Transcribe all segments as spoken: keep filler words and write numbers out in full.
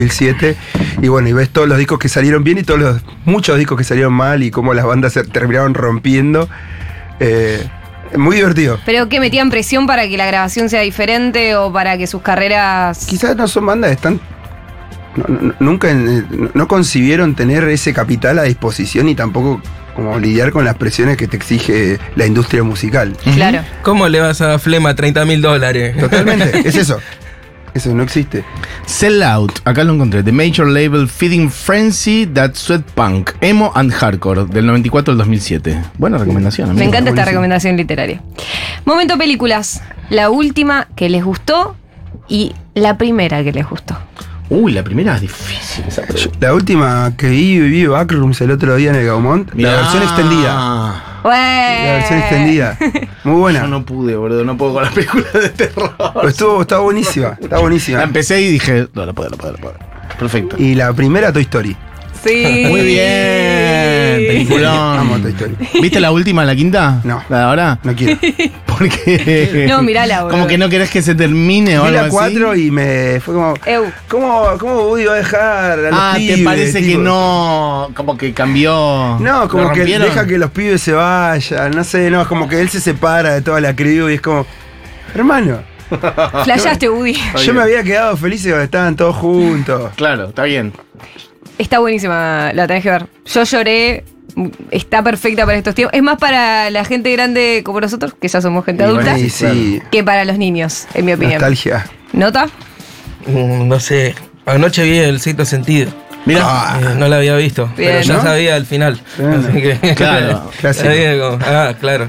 mil siete, y bueno, y ves todos los discos que salieron bien y todos los muchos discos que salieron mal y cómo las bandas se terminaron rompiendo. Eh, muy divertido. ¿Pero qué, metían presión para que la grabación sea diferente o para que sus carreras...? Quizás no son bandas, están... No, no, nunca no, no concibieron tener ese capital a disposición y tampoco como lidiar con las presiones que te exige la industria musical. Claro. ¿Cómo le vas a Flema treinta mil dólares? Totalmente, es eso. Eso no existe. Sell Out, acá lo encontré. The Major Label Feeding Frenzy That Sweat Punk, Emo and Hardcore, del noventa y cuatro al dos mil siete. Buena recomendación, amigo. Me encanta esta Buenísimo. recomendación literaria. Momento películas. La última que les gustó y la primera que les gustó. Uy, la primera es difícil esa pregunta. La última que vi, vi Backrooms el otro día en el Gaumont, Mirá. la versión extendida. La versión extendida. Muy buena. Yo no pude, boludo, no puedo con las películas de terror. Pero estuvo, está buenísima, está La buenísima. empecé y dije, no, la puedo, la puedo, la puedo. Perfecto. Y la primera, Toy Story. Sí. Muy bien, peliculón. Amo Toy Story. ¿Viste la última, la quinta? No. ¿La de ahora? No quiero. Porque. No, mirala, boludo. Como que no querés que se termine o Vi algo la así. cuatro y me fue como. Eu. ¿Cómo, cómo Woody va a dejar a los Ah, pibes? ¿te parece que tipo? no? Como que cambió. No, ¿Lo como que rompieron? deja que los pibes se vayan. No sé, no, es como que él se separa de toda la crew y es como. Hermano, Flashaste, Woody. yo me había quedado feliz cuando estaban todos juntos. Claro, está bien. Está buenísima, la tenés que ver. Yo lloré, está perfecta para estos tiempos. Es más para la gente grande como nosotros, que ya somos gente Y adulta, bueno, y sí, que para los niños, en mi opinión. nostalgia. ¿Nota? Mm, No sé. Anoche vi el sexto sentido. Mira. Ah, Eh, no la había visto, Bien, pero ya ¿no? sabía el final. Bueno, Así que, claro, clásico. sabía como, ah, claro.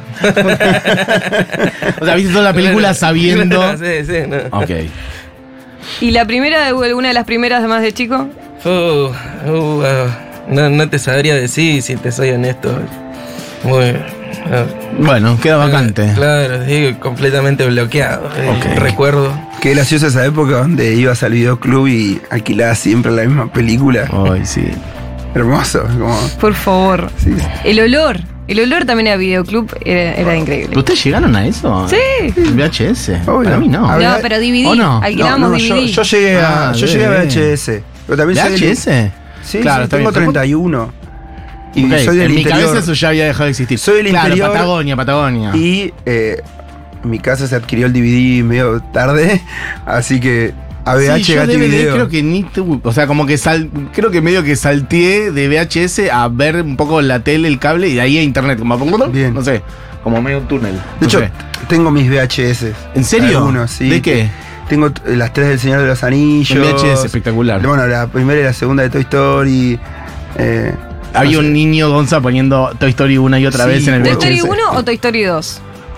O sea, viste toda la película sabiendo. Claro, sí, sí. No. Ok. ¿Y la primera, alguna de las primeras más de chico? Uh, uh, ah, no, no te sabría decir, si te soy honesto. Muy. ah, Bueno, queda vacante. Claro, sí, completamente bloqueado. eh, Ok. Recuerdo. Qué graciosa esa época donde ibas al videoclub y alquilabas siempre la misma película. Ay, sí. Hermoso. Como, Por favor. sí. El olor. El olor también a videoclub era, era increíble. ¿Ustedes llegaron a eso? Sí. ¿En V H S? Obvio. Para mí no. A ver, No, pero D V D. ¿O no? Alquilábamos No, no, D yo, V D. yo llegué a, Ah, yo llegué a D V D. V H S. Pero también ¿V soy H del- S? Sí, Claro, sí, está tengo bien. treinta y uno. Y Ok, soy del en mi interior. cabeza eso ya había dejado de existir. Soy del claro, interior. Patagonia, Patagonia. Y eh, en mi casa se adquirió el D V D medio tarde, así que a V H sí, yo gato y D V D video. creo que ni tu, o sea, como que sal, creo que medio que salteé de V H S a ver un poco la tele, el cable y de ahí a internet, como Bien. no sé, como medio un túnel. De no hecho, sé. tengo mis V H S. ¿En serio? Algunos, sí. ¿De qué? Tengo t- las tres del Señor de los Anillos. En V H S, espectacular. Bueno, la primera y la segunda de Toy Story. Eh, Había no sé. un niño Gonza poniendo Toy Story una y otra Sí. vez en el ¿Toy V H S. Story uno o Toy Story dos?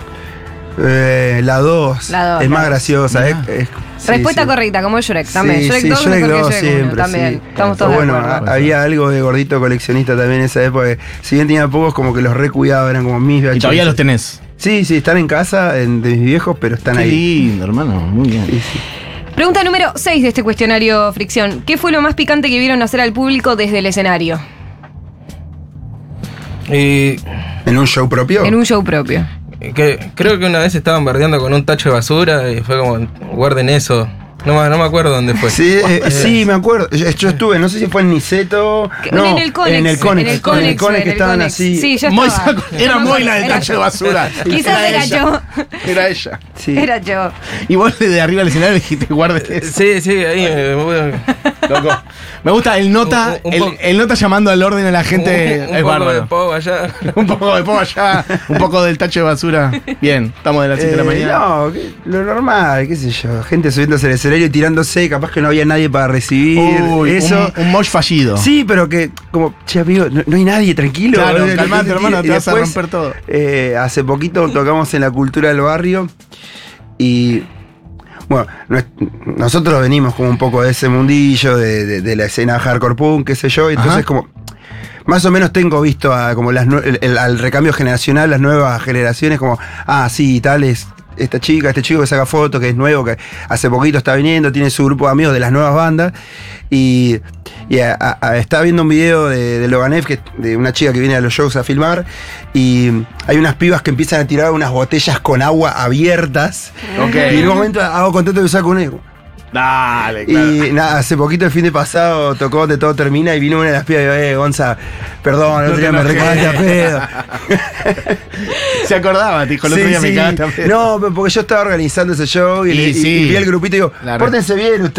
Eh, la dos. La dos, Es la más dos. graciosa. Mirá. Es, es- sí, Respuesta sí. correcta, como Shrek también. Sí, Shrek sí, dos Shrek mejor que dos Shrek uno siempre, también. sí. Estamos todos Pero de bueno, acuerdo. a- había algo de gordito coleccionista también en esa época. Si bien tenía pocos, como que los recuidaba, eran como mis V H S. Y todavía los tenés. Sí, sí, están en casa en- de mis viejos, pero están Qué ahí. lindo, hermano. Muy bien. Sí, sí. Pregunta número seis de este cuestionario Fricción. ¿Qué fue lo más picante que vieron hacer al público desde el escenario? Y ¿En un show propio? En un show propio. que, creo que una vez estaban bardeando con un tacho de basura y fue como, guarden eso. No, me- no me acuerdo dónde fue. Sí, eh, sí, me acuerdo. Yo, yo estuve, no sé si fue en Niceto. Que- No, en el Conex. En el Conex. En el Conex, En el Conex en que el estaban Conex. así. Sí, yo Muy estaba. saco- era No me muy la del acuerdo, tacho de basura. Quizás era yo. Era ella. Sí. Era yo. Y vos de arriba del escenario dijiste, guarde eso. Sí, sí, ahí. eh, bueno, Loco. Me gusta el nota, Un- un el, poco- el nota llamando al orden a la gente. un, un es poco bárbaro. de pavo allá. Un poco de poco allá, un poco del tacho de basura. Bien, estamos de las siete de la Eh, mañana. no, que- lo normal, qué sé yo. Gente subiéndose al escenario y tirándose, capaz que no había nadie para recibir Uy, eso. Un, un mosh fallido. Sí, pero que, como, che, amigo, no, no hay nadie, tranquilo. Claro, Eh, calmate, y hermano, te vas a después, romper todo. eh, hace poquito tocamos en la cultura del barrio y. Bueno, no es- nosotros venimos como un poco de ese mundillo, de, de- de la escena hardcore punk, qué sé yo, y entonces Ajá. como. Más o menos tengo visto a, como las, nue- el- el- al recambio generacional, las nuevas generaciones, como, ah, sí, tal es esta chica, este chico que saca fotos, que es nuevo, que hace poquito está viniendo, tiene su grupo de amigos de las nuevas bandas. Y, y a- a- a- estaba viendo un video de, de Loganev, que, de una chica que viene a los shows a filmar, y hay unas pibas que empiezan a tirar unas botellas con agua abiertas. Ok. Y en un momento hago contento que saco una y digo, Dale, claro. Y nada, hace poquito el fin de pasado tocó Donde Todo Termina y vino una de las pibas y dijo, eh, Gonza, perdón, el No otro te día me enojes. recagaste a pedo. Se acordaba, te dijo, el otro Sí, día me sí. cagaste a pedo. No, pero porque yo estaba organizando ese show y, Y y- sí. y vi al grupito y digo, La re- pórtense bien ustedes.